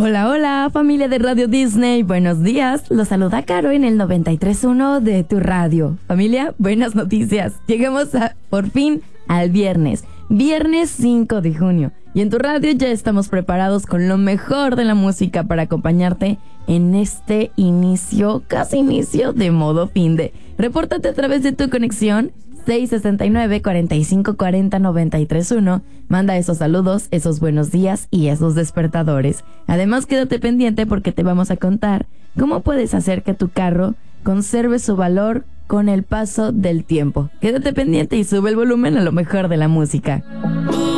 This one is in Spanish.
Hola, hola, familia de Radio Disney, buenos días. Los saluda Caro en el 93.1 de tu radio. Familia, buenas noticias. Llegamos por fin al viernes 5 de junio. Y en tu radio ya estamos preparados con lo mejor de la música para acompañarte en este casi inicio de modo finde. Repórtate a través de tu conexión 669-4540-931. Manda esos saludos, esos buenos días y esos despertadores. Además, quédate pendiente porque te vamos a contar cómo puedes hacer que tu carro conserve su valor con el paso del tiempo. Quédate pendiente y sube el volumen a lo mejor de la música.